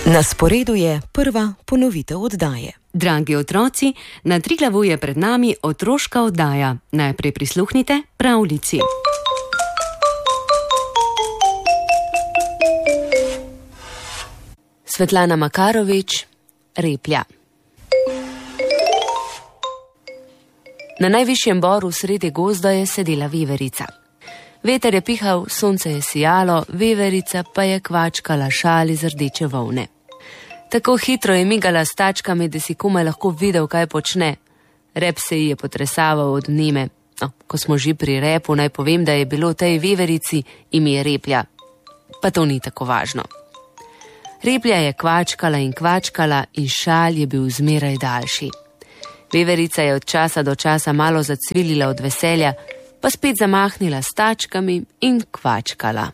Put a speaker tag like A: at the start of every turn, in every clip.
A: Na sporedu je prva ponovitev oddaje.
B: Dragi otroci, na Triglavu je pred nami otroška oddaja. Najprej prisluhnite pravljici. Svetlana Makarovič, Replja. Na najvišjem boru sredi gozda je sedela veverica. Veter je pihal, sonce je sijalo, veverica pa je kvačkala šal iz rdeče volne. Tako hitro je migala s tačkami, da si komaj lahko videl, kaj počne. Rep se ji je potresaval od vneme. No, ko smo že pri repu, naj povem, da je bilo tej veverici ime Replja. Pa to ni tako važno. Replja je kvačkala in šal je bil zmeraj daljši. Veverica je od časa do časa malo zacvilila od veselja, pa spet zamahnila s tačkami in kvačkala.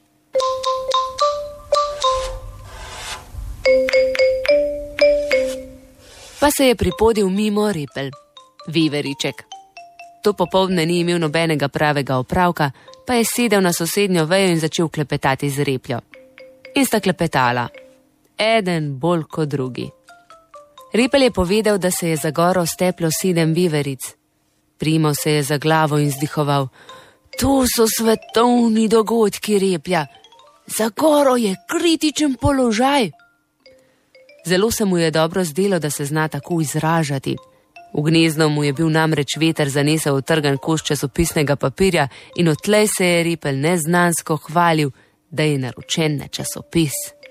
B: Pa se je pripodil mimo Repelj, veveriček. To popoldne ni imel nobenega pravega opravka, pa je sedel na sosednjo vejo in začel klepetati z Repljo. In sta klepetala, eden bolj kot drugi. Repelj je povedal, da se je za goro steplo 7 veveric. Primal se je za glavo in zdihoval. To so svetovni dogodki, Replja. Za goro je kritičen položaj. Zelo se mu je dobro zdelo, da se zna tako izražati. V gnezdo mu je bil namreč veter zanesel utrgan koš časopisnega papirja in odtlej se je Repelj neznansko hvalil, da je naročen na časopis.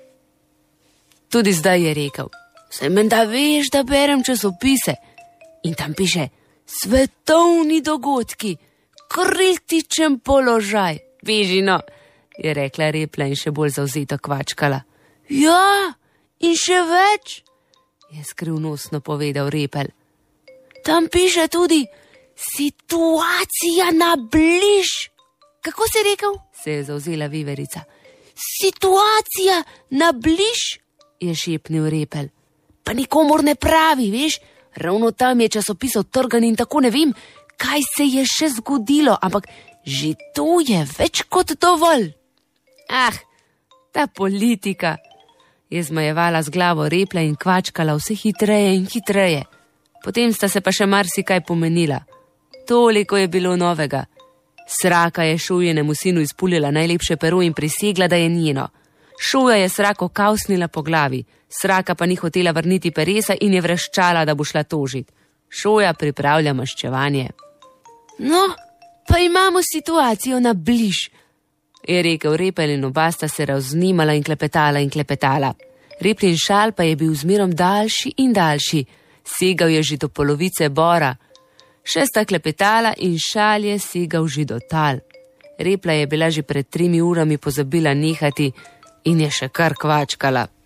B: Tudi zdaj je rekel, saj menda veš, da berem časopise. In tam piše, svetovni dogodki, kritičen položaj. Bežino, je rekla Replja in še bolj zavzeto kvačkala. Ja, in še več, je skrivnostno povedal Repelj. Tam piše tudi, situacija na bliž. Kako si rekel? Se je zavzela veverica. Situacija na bliž, je šepnil Repelj. Pa nikomor ne pravi, veš, ravno tam je časopis odtrgan in tako ne vem, kaj se je še zgodilo, ampak že to je več kot dovolj. Ah, ta politika, je zmajevala z glavo Replja in kvačkala vse hitreje in hitreje. Potem sta se pa še marsikaj pomenila. Toliko je bilo novega. Sraka je Šujenemu sinu izpulila najlepše pero in prisegla, da je njeno. Šuja je Srako kavsnila po glavi, Sraka pa ni hotela vrniti peresa in je vreščala, da bo šla tožit. Šuja pripravlja maščevanje. No, pa imamo situacijo na bliž, je rekel Repelj in oba sta se razvnimala in klepetala. Replin šal pa je bil zmerom daljši in daljši, segal je že do polovice bora. Še sta klepetala in šal je segal že do tal. Replja je bila že pred 3 urami pozabila nehati in je še kar kvačkala.